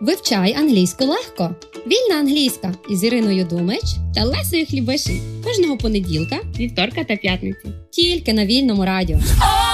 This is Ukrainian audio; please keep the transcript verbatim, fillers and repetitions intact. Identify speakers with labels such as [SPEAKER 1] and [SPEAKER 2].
[SPEAKER 1] Вивчай англійську легко. Вільна англійська із Іриною Думич та Лесею Хлібишин. Кожного понеділка,
[SPEAKER 2] вівторка та п'ятниці.
[SPEAKER 1] Тільки на Вільному радіо.